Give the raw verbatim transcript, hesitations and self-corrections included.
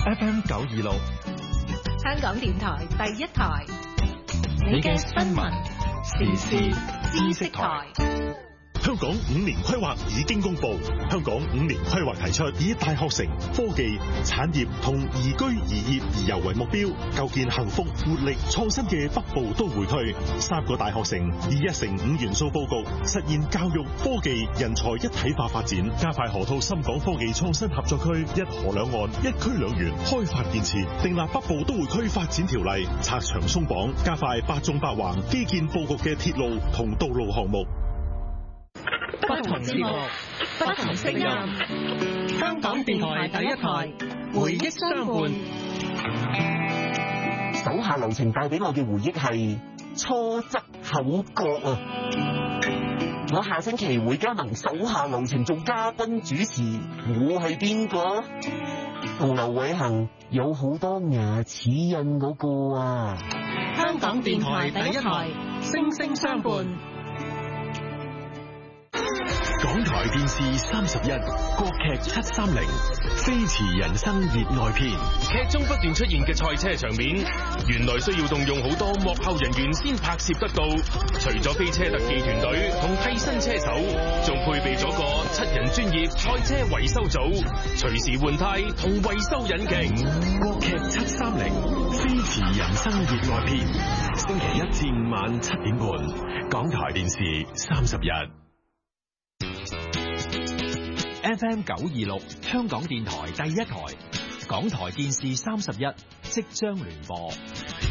F M 九二六， 香港電台第一台，你嘅新聞時事知識台。 香港五年規劃已經公布，香港五年規劃提出以大學城、科技、產業同宜居宜業宜遊為目標，構建幸福、活力、創新嘅北部都會區。三個大學城以一城五元素佈局，實現教育、科技、人才一體化發展，加快河套深港科技創新合作區一河兩岸、一區兩園開發建設，訂立北部都會區發展條例，拆牆鬆綁，加快八縱八橫基建佈局嘅鐵路同道路項目。 不同節目，不同聲音。香港電台第一台，回憶相伴。 手下留情帶俾我嘅回憶係初則口角啊！我下星期會加盟手下留情做嘉賓主持，我係邊個？同劉偉恒有好多牙齒印嗰個啊！ 香港電台第一台，聲聲相伴。 港台電視三十一，國劇七三零，飛馳人生熱愛篇。 劇中不斷出現嘅賽車場面，原來需要動用好多幕後人員先拍攝得到。除咗飛車特技團隊同替身車手，仲配備咗個七人專業賽車維修組，隨時換胎同維修引擎。 國劇七三零，飛馳人生熱愛篇，星期一至五晚七點半，港台電視三十一。 F M 九二六，香港電台第一台，港台電視三十一即將聯播。